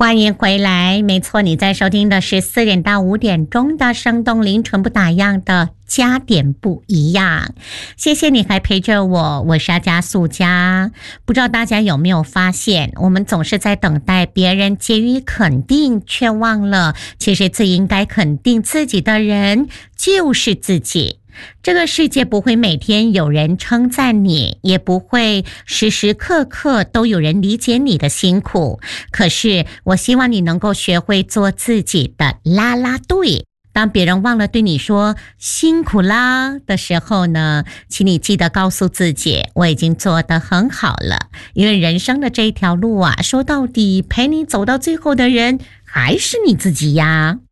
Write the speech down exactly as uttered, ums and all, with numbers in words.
欢迎回来，没错，你在收听的是四点到五点钟的生动零纯不打烊的加点不一样。谢谢你还陪着我，我是阿加素佳。不知道大家有没有发现，我们总是在等待别人给予肯定，却忘了其实最应该肯定自己的人就是自己。这个世界不会每天有人称赞你，也不会时时刻刻都有人理解你的辛苦。可是我希望你能够学会做自己的啦啦队。当别人忘了对你说辛苦啦的时候呢，请你记得告诉自己，我已经做得很好了。因为人生的这一条路啊，说到底陪你走到最后的人还是你自己呀。